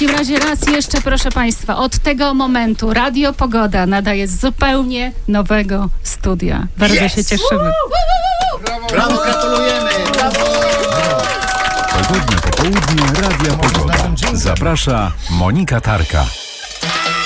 takim razie raz jeszcze, proszę Państwa, od tego momentu Radio Pogoda nadaje z zupełnie nowego studia. Bardzo się cieszymy. Brawo, gratulujemy! Brawo! Pogodne popołudnie Radia Pogoda. Zaprasza Monika Tarka.